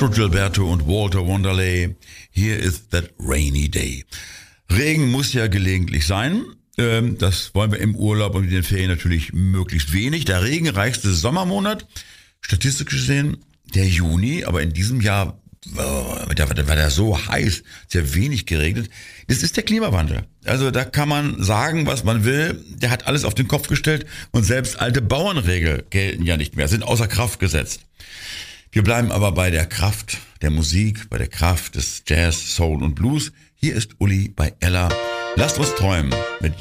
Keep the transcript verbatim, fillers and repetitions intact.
Astro Gilberto und Walter Wanderley. Here is that rainy day. Regen muss ja gelegentlich sein. Das wollen wir im Urlaub und in den Ferien natürlich möglichst wenig. Der regenreichste Sommermonat, statistisch gesehen, der Juni, aber in diesem Jahr war der so heiß, sehr wenig geregnet. Das ist der Klimawandel. Also da kann man sagen, was man will. Der hat alles auf den Kopf gestellt und selbst alte Bauernregeln gelten ja nicht mehr, sind außer Kraft gesetzt. Wir bleiben aber bei der Kraft der Musik, bei der Kraft des Jazz, Soul und Blues. Hier ist Uli bei Ella. Lasst uns träumen mit